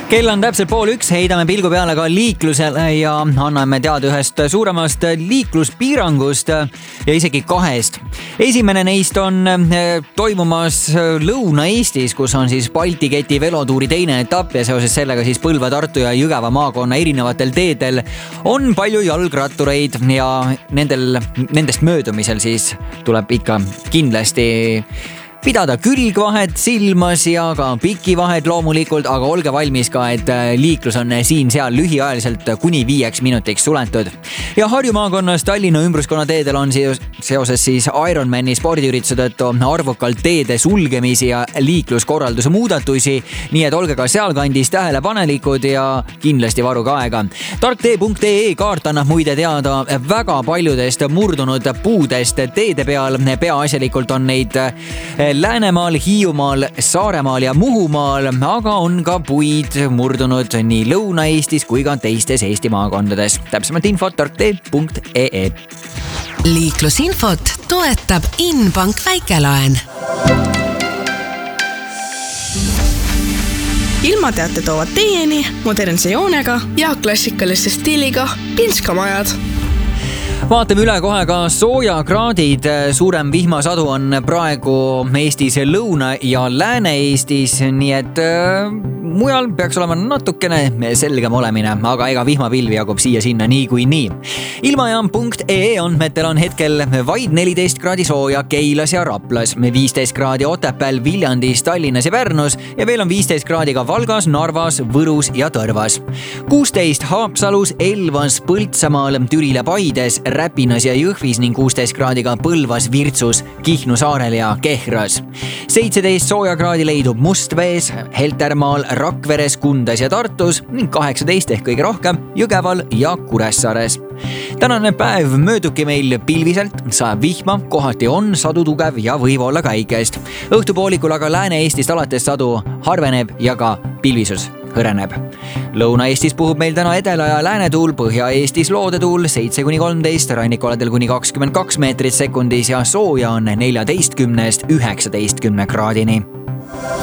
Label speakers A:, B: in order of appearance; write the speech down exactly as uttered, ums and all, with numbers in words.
A: Kell on täpselt pool üks, heidame pilgu peale ka liiklusele ja anname teada ühest suuremast liikluspiirangust ja isegi kahest. Esimene neist on toimumas Lõuna-Eestis, kus on siis Balti keti velotuuri teine etapp ja seoses sellega siis Põlva, Tartu ja Jõgeva maakonna erinevatel teedel on palju jalgrattureid ja nendel, nendest möödumisel siis tuleb ikka kindlasti pidada külgvahed silmas ja ka pikivahed loomulikult, aga olge valmis ka, et liiklus on siin-seal lühiajaliselt kuni viieks minutiks suletud. Ja Harju maakonnas Tallinna ümbruskonna teedel on seoses siis Ironmani spordiürituse tõttu arvukalt teede sulgemisi ja liikluskorralduse muudatusi, nii et olge ka sealkandis tähelepanelikud ja kindlasti varuge aega. tarktee punkt ee kaart annab muide teada väga paljudest murdunud puudest teede peal. Peaasjalikult on neid Läänemaal, Hiiumaal, Saaremaal ja Muhumaal, aga on ka puid murdunud nii Lõuna-Eestis kui ka teistes Eesti maakondades. Täpsemalt infot tarktee punkt ee.
B: Liiklusinfot toetab Inbank väikelaen.
C: Ilmateate toovad teieni modernse joonega ja klassikaliste stiiliga pinskamajad.
A: Vaatame üle kohe ka soojakraadid. Suurem vihmasadu on praegu Eestis Lõuna- ja Lääne-Eestis, nii et äh, mujal peaks olema natukene selgem olemine, aga ega vihmapilvi jagub siia-sinna nii kui nii. Ilmajaam punkt ee andmetel on hetkel vaid neliteist kraadi sooja Keilas ja Raplas, viisteist kraadi Otepääl, Viljandis, Tallinnas ja Pärnus ja veel on viisteist kraadi ka Valgas, Narvas, Võrus ja Tõrvas. kuusteist Haapsalus, Elvas, Põltsamaal, Türil ja Paides, Räpinas ja Jõhvis ning kuusteist kraadiga Põlvas, Virtsus, Kihnu saarel ja Kehras. seitseteist soojakraadi leidub Mustvees, Heltermaal, Rakveres, Kundas ja Tartus ning kaheksateist ehk kõige rohkem Jõgeval ja Kuressaares. Tänane päev mööduki meil pilviselt, saab vihma, kohati on sadu tugev ja võib olla käikest. Õhtupoolikul aga Lääne-Eestist alates sadu harveneb ja ka pilvisus hõreneb. Lõuna-Eestis puhub meil täna edela- ja läänetuul, Põhja-Eestis loodetuul seitse kuni kolmteist, rannikualadel kuni kakskümmend kaks meetrit sekundis ja sooja on neljateistkümnest üheksateistkümne kraadini.